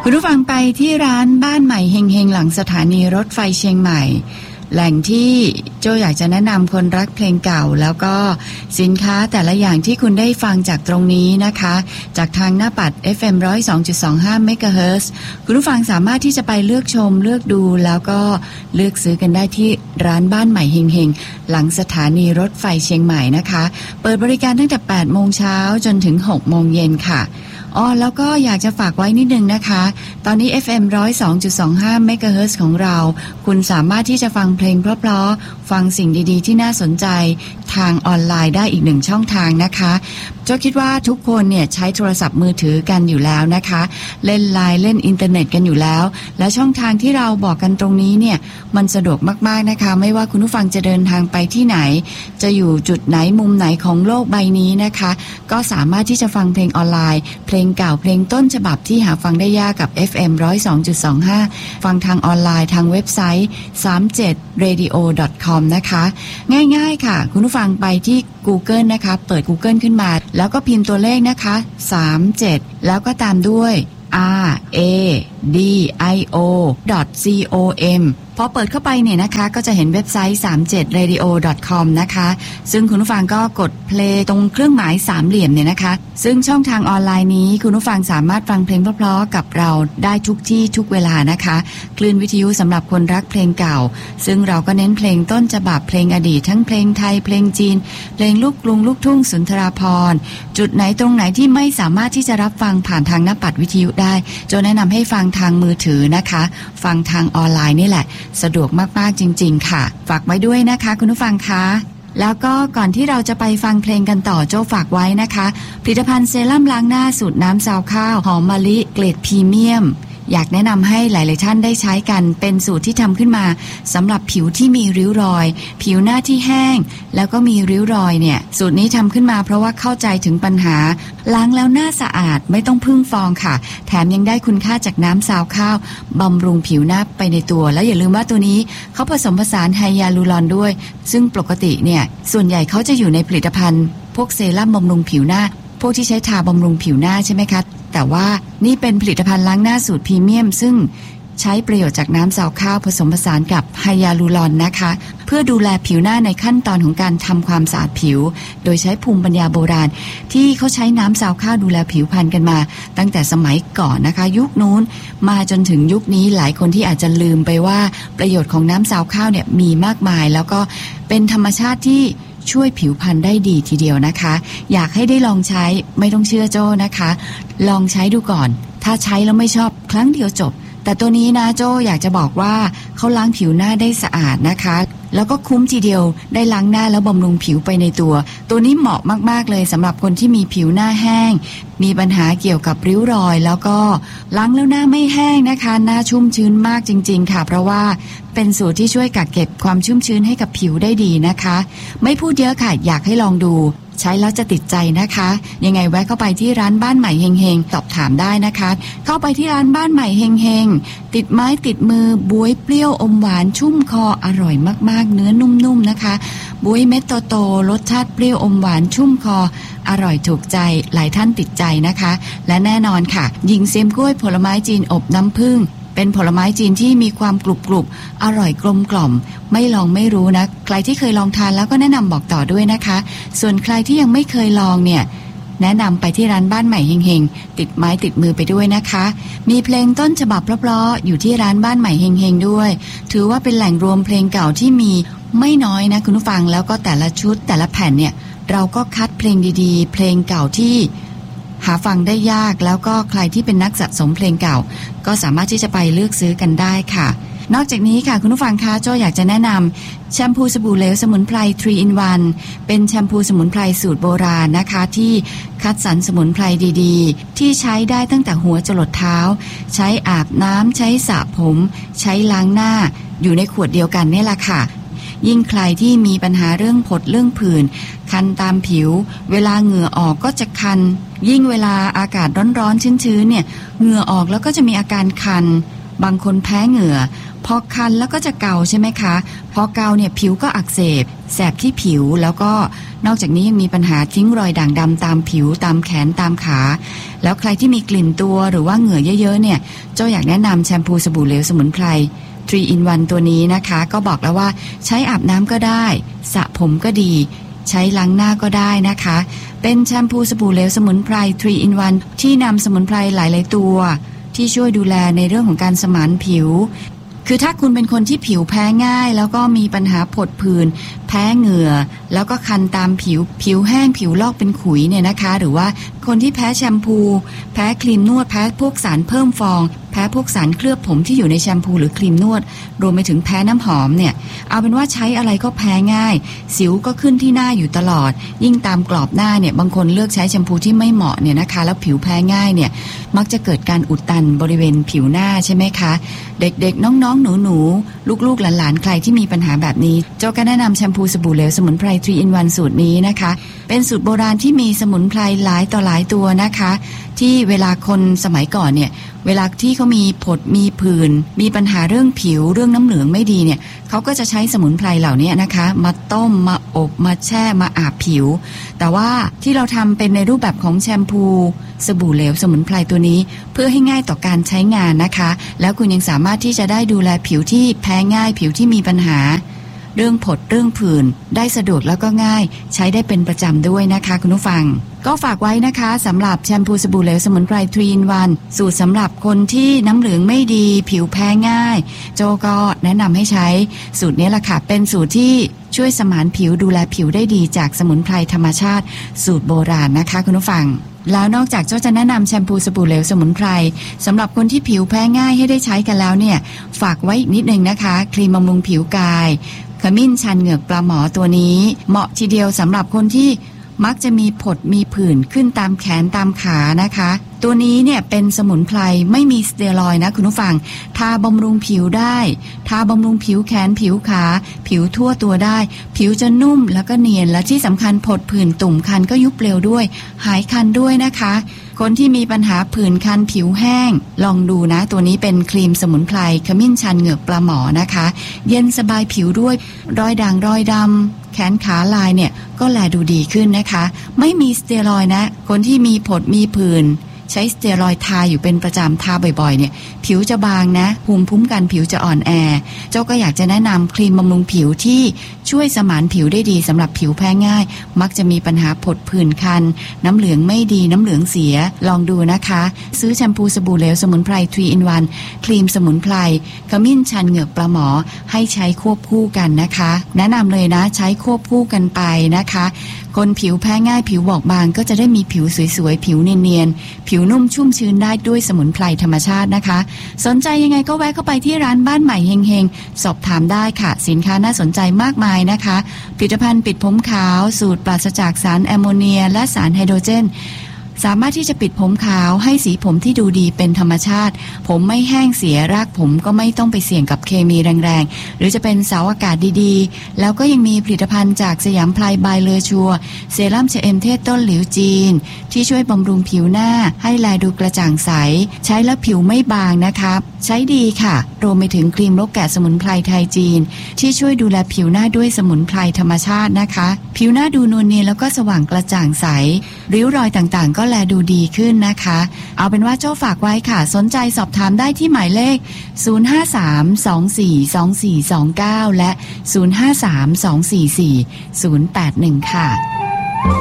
คุณผู้ฟังไปที่ร้านบ้านใหม่เฮงๆหลังสถานีรถไฟเชียงใหม่แหล่งที่โจอยากจะแนะนำคนรักเพลงเก่าแล้วก็สินค้าแต่ละอย่างที่คุณได้ฟังจากตรงนี้นะคะจากทางหน้าปัด FM 102.25 เมกะเฮิรตซ์คุณผู้ฟังสามารถที่จะไปเลือกชมเลือกดูแล้วก็เลือกซื้อกันได้ที่ร้านบ้านใหม่เฮงๆหลังสถานีรถไฟเชียงใหม่นะคะเปิดบริการตั้งแต่ 8 โมงเช้าจนถึง 6 โมงเย็นค่ะแล้วก็อยากจะฝากไว้นิดนึงนะคะตอนนี้ FM 102.25 เมกะเฮิรตซ์ของเราคุณสามารถที่จะฟังเพลงเพราะๆฟังสิ่งดีๆที่น่าสนใจทางออนไลน์ได้อีกหนึ่งช่องทางนะคะเจ้าคิดว่าทุกคนเนี่ยใช้โทรศัพท์มือถือกันอยู่แล้วนะคะเล่นไลน์เล่นอินเทอร์เน็ตกันอยู่แล้วและช่องทางที่เราบอกกันตรงนี้เนี่ยมันสะดวกมากๆนะคะไม่ว่าคุณผู้ฟังจะเดินทางไปที่ไหนจะอยู่จุดไหนมุมไหนของโลกใบนี้นะคะก็สามารถที่จะฟังเพลงออนไลน์เพลงเก่าเพลงต้นฉบับที่หาฟังได้ยากกับ FM 102.25 ฟังทางออนไลน์ทางเว็บไซต์ 37radio.com นะคะง่ายๆค่ะคุณผู้ฟังไปที่ Google นะคะเปิด Google ขึ้นมาแล้วก็พิมพ์ตัวเลขนะคะ37แล้วก็ตามด้วย radio.com พอเปิดเข้าไปเนี่ยนะคะก็จะเห็นเว็บไซต์ 37radio.com นะคะซึ่งคุณผู้ฟังก็กดเพลย์ตรงเครื่องหมายสามเหลี่ยมเนี่ยนะคะซึ่งช่องทางออนไลน์นี้คุณผู้ฟังสามารถฟังเพลงเพราะๆกับเราได้ทุกที่ทุกเวลานะคะคลื่นวิทยุสำหรับคนรักเพลงเก่าซึ่งเราก็เน้นเพลงต้นฉบับเพลงอดีตทั้งเพลงไทยเพลงจีนเพลงลูกกรุงลูกทุ่งสุนทราภรณ์จุดไหนตรงไหนที่ไม่สามารถที่จะรับฟังผ่านทางหน้าปัดวิทยุได้โจแนะนำให้ฟังทางมือถือนะคะฟังทางออนไลน์นี่แหละสะดวกมากๆจริงๆค่ะฝากไว้ด้วยนะคะคุณผู้ฟังคะแล้วก็ก่อนที่เราจะไปฟังเพลงกันต่อโจ้ฝากไว้นะคะผลิตภัณฑ์เซรั่มล้างหน้าสูตรน้ำซาวข้าวหอมมะลิเกรดพรีเมียมอยากแนะนำให้หลายๆท่านได้ใช้กันเป็นสูตรที่ทำขึ้นมาสำหรับผิวที่มีริ้วรอยผิวหน้าที่แห้งแล้วก็มีริ้วรอยเนี่ยสูตรนี้ทำขึ้นมาเพราะว่าเข้าใจถึงปัญหาล้างแล้วหน้าสะอาดไม่ต้องพึ่งฟองค่ะแถมยังได้คุณค่าจากน้ำซาวข้าวบำรุงผิวหน้าไปในตัวแล้วอย่าลืมว่าตัวนี้เขาผสมผสานไฮยาลูรอนด้วยซึ่งปกติเนี่ยส่วนใหญ่เขาจะอยู่ในผลิตภัณฑ์พวกเซรั่มบำรุงผิวหน้าพวกที่ใช้ทาบำรุงผิวหน้าใช่ไหมคะแต่ว่านี่เป็นผลิตภัณฑ์ล้างหน้าสูตรพรีเมียมซึ่งใช้ประโยชน์จากน้ำซาวข้าวผสมผสานกับไฮยาลูรอนนะคะเพื่อดูแลผิวหน้าในขั้นตอนของการทำความสะอาดผิวโดยใช้ภูมิปัญญาโบราณที่เขาใช้น้ำซาวข้าวดูแลผิวพรรณกันมาตั้งแต่สมัยก่อนนะคะยุคนู้นมาจนถึงยุคนี้หลายคนที่อาจจะลืมไปว่าประโยชน์ของน้ำซาวข้าวเนี่ยมีมากมายแล้วก็เป็นธรรมชาติที่ช่วยผิวพรรณได้ดีทีเดียวนะคะอยากให้ได้ลองใช้ไม่ต้องเชื่อโจ้นะคะลองใช้ดูก่อนถ้าใช้แล้วไม่ชอบครั้งเดียวจบแต่ตัวนี้นะโจ้อยากจะบอกว่าเขาล้างผิวหน้าได้สะอาดนะคะแล้วก็คุ้มทีเดียวได้ล้างหน้าแล้วบำรุงผิวไปในตัวนี้เหมาะมากๆเลยสำหรับคนที่มีผิวหน้าแห้งมีปัญหาเกี่ยวกับริ้วรอยแล้วก็ล้างแล้วหน้าไม่แห้งนะคะหน้าชุ่มชื้นมากจริงๆค่ะเพราะว่าเป็นสูตรที่ช่วยกักเก็บความชุ่มชื้นให้กับผิวได้ดีนะคะไม่พูดเยอะค่ะอยากให้ลองดูใช้แล้วจะติดใจนะคะยังไงแวะเข้าไปที่ร้านบ้านใหม่เฮงๆสอบถามได้นะคะเข้าไปที่ร้านบ้านใหม่เฮงๆติดไม้ติดมือบ๊วยเปรี้ยวอมหวานชุ่มคออร่อยมากๆเนื้อนุ่มๆนะคะบ๊วยเม็ดโตๆรสชาติเปรี้ยวอมหวานชุ่มคออร่อยถูกใจหลายท่านติดใจนะคะและแน่นอนค่ะยิงเซียมกล้วยผลไม้จีนอบน้ำผึ้งเป็นผลไม้จีนที่มีความกรุบๆอร่อยกลมกล่อมไม่ลองไม่รู้นะใครที่เคยลองทานแล้วก็แนะนำบอกต่อด้วยนะคะส่วนใครที่ยังไม่เคยลองเนี่ยแนะนำไปที่ร้านบ้านใหม่เฮงๆติดไม้ติดมือไปด้วยนะคะมีเพลงต้นฉบับเพราะๆอยู่ที่ร้านบ้านใหม่เฮงๆด้วยถือว่าเป็นแหล่งรวมเพลงเก่าที่มีไม่น้อยนะคุณผู้ฟังแล้วก็แต่ละชุดแต่ละแผ่นเนี่ยเราก็คัดเพลงดีๆเพลงเก่าที่หาฟังได้ยากแล้วก็ใครที่เป็นนักสะสมเพลงเก่าก็สามารถที่จะไปเลือกซื้อกันได้ค่ะนอกจากนี้ค่ะคุณผู้ฟังคะโจ้อยากจะแนะนำแชมพูสบู่เหลวสมุนไพร 3 in 1เป็นแชมพูสมุนไพรสูตรโบราณนะคะที่คัดสรรสมุนไพรดีๆที่ใช้ได้ตั้งแต่หัวจรดเท้าใช้อาบน้ำใช้สระผมใช้ล้างหน้าอยู่ในขวดเดียวกันนี่แหละค่ะยิ่งใครที่มีปัญหาเรื่องผดเรื่องผื่นคันตามผิวเวลาเหงื่อออกก็จะคันยิ่งเวลาอากาศร้อนๆชื้นๆเนี่ยเหงื่อออกแล้วก็จะมีอาการคันบางคนแพ้เหงื่อพอคันแล้วก็จะเกาใช่ไหมคะพอเกาเนี่ยผิวก็อักเสบแสบที่ผิวแล้วก็นอกจากนี้ยังมีปัญหาทิ้งรอยด่างดำตามผิวตามแขนตามขาแล้วใครที่มีกลิ่นตัวหรือว่าเหงื่อเยอะๆเนี่ยเจ้าอยากแนะนำแชมพูสบู่เหลวสมุนไพร 3 in 1 ตัวนี้นะคะก็บอกแล้วว่าใช้อาบน้ำก็ได้สระผมก็ดีใช้ล้างหน้าก็ได้นะคะเป็นแชมพูสบู่เหลวสมุนไพร 3 in 1 ที่นำสมุนไพรหลายๆตัวที่ช่วยดูแลในเรื่องของการสมานผิวคือถ้าคุณเป็นคนที่ผิวแพ้ง่ายแล้วก็มีปัญหาผดผื่นแพ้เหงื่อแล้วก็คันตามผิวแห้งผิวลอกเป็นขุยเนี่ยนะคะหรือว่าคนที่แพ้แชมพูแพ้ครีมนวดแพ้พวกสารเพิ่มฟองแพ้พวกสารเคลือบผมที่อยู่ในแชมพูหรือครีมนวดรวมไปถึงแพ้น้ำหอมเนี่ยเอาเป็นว่าใช้อะไรก็แพ้ง่ายสิวก็ขึ้นที่หน้าอยู่ตลอดยิ่งตามกรอบหน้าเนี่ยบางคนเลือกใช้แชมพูที่ไม่เหมาะเนี่ยนะคะแล้วผิวแพ้ง่ายเนี่ยมักจะเกิดการอุดตันบริเวณผิวหน้าใช่ไหมคะเด็กๆน้องๆหนูๆลูกๆหลานๆใครที่มีปัญหาแบบนี้เจ้าก็แนะนำแชมพูสบู่เหลวสมุนไพร 3 in 1 สูตรนี้นะคะเป็นสูตรโบราณที่มีสมุนไพรหลายต่อหลายตัวนะคะที่เวลาคนสมัยก่อนเนี่ยเวลาที่เขามีผดมีผื่นมีปัญหาเรื่องผิวเรื่องน้ำเหลืองไม่ดีเนี่ยเขาก็จะใช้สมุนไพรเหล่านี้นะคะมาต้มมาอบมาแช่มาอาบผิวแต่ว่าที่เราทำเป็นในรูปแบบของแชมพูสบู่เหลวสมุนไพรตัวนี้เพื่อให้ง่ายต่อการใช้งานนะคะแล้วคุณยังสามารถที่จะได้ดูแลผิวที่แพ้ง่ายผิวที่มีปัญหาเรื่องผดเรื่องผื่นได้สะดวกแล้วก็ง่ายใช้ได้เป็นประจำด้วยนะคะคุณผู้ฟังก็ฝากไว้นะคะสำหรับแชมพูสบู่เหลวสมุนไพร 3 in 1 สูตรสำหรับคนที่น้ำเหลืองไม่ดีผิวแพ้ง่ายโจก็แนะนำให้ใช้สูตรนี้ล่ะค่ะเป็นสูตรที่ช่วยสมานผิวดูแลผิวได้ดีจากสมุนไพรธรรมชาติสูตรโบราณนะคะคุณผู้ฟังแล้วนอกจากเจ้าจะแนะนำแชมพูสบู่เหลวสมุนไพรสำหรับคนที่ผิวแพ้ง่ายให้ได้ใช้กันแล้วเนี่ยฝากไว้อีกนิดนึงนะคะครีมบำรุงผิวกายขมิ้นชันเหงือกปลาหมอตัวนี้เหมาะทีเดียวสำหรับคนที่มักจะมีผดมีผื่นขึ้นตามแขนตามขานะคะตัวนี้เนี่ยเป็นสมุนไพรไม่มีสเตียรอยด์นะคุณผู้ฟังทาบำรุงผิวได้ทาบำรุงผิวแขนผิวขาผิวทั่วตัวได้ผิวจะนุ่มแล้วก็เนียนและที่สำคัญผดผื่นตุ่มคันก็ยุบเร็วด้วยหายคันด้วยนะคะคนที่มีปัญหาผื่นคันผิวแห้งลองดูนะตัวนี้เป็นครีมสมุนไพรขมิ้นชันเหงือกปลาหมอนะคะเย็นสบายผิวด้วยรอยด่างรอยดำแขนขาลายเนี่ยก็แลดูดีขึ้นนะคะไม่มีสเตียรอยด์นะคนที่มีผดมีผื่นใช้สเตียรอยด์ทาอยู่เป็นประจำทาบ่อยๆเนี่ยผิวจะบางนะภูมิคุ้มกันผิวจะอ่อนแอเจ้าก็อยากจะแนะนำครีมบำรุงผิวที่ช่วยสมานผิวได้ดีสำหรับผิวแพ้ง่ายมักจะมีปัญหาผดผื่นคันน้ำเหลืองไม่ดีน้ำเหลืองเสียลองดูนะคะซื้อแชมพูสบู่เหลวสมุนไพร 3 in 1 ครีมสมุนไพรขมิ้นชันเหงือกปลาหมอให้ใช้ควบคู่กันนะคะแนะนำเลยนะใช้ควบคู่กันไปนะคะคนผิวแพ้ง่ายผิวบอบบางก็จะได้มีผิวสวยๆผิวเนียนๆผิวนุ่มชุ่มชื้นได้ด้วยสมุนไพรธรรมชาตินะคะสนใจยังไงก็แวะเข้าไปที่ร้านบ้านใหม่เฮงๆสอบถามได้ค่ะสินค้าน่าสนใจมากมายนะคะผลิตภัณฑ์ปิดผมขาวสูตรปราศจากสารแอมโมเนียและสารไฮโดรเจนสามารถที่จะปิดผมขาวให้สีผมที่ดูดีเป็นธรรมชาติผมไม่แห้งเสียรากผมก็ไม่ต้องไปเสี่ยงกับเคมีแรงๆหรือจะเป็นเสาอากาศดีๆแล้วก็ยังมีผลิตภัณฑ์จากสยามไพรบายเลอชัวเซรั่มชะเอมเทศต้นหลิวจีนที่ช่วยบำรุงผิวหน้าให้แลดูกระจ่างใสใช้แล้วผิวไม่บางนะคะใช้ดีค่ะรวมไปถึงครีมลกแกะสมุนไพรไทยจีนที่ช่วยดูแลผิวหน้าด้วยสมุนไพรธรรมชาตินะคะผิวหน้าดูนวลเนียนแล้วก็สว่างกระจ่างใสริ้วรอยต่างๆก็แลดูดีขึ้นนะคะเอาเป็นว่าโจ้ฝากไว้ค่ะสนใจสอบถามได้ที่หมายเลข053242429และ053244081ค่ะ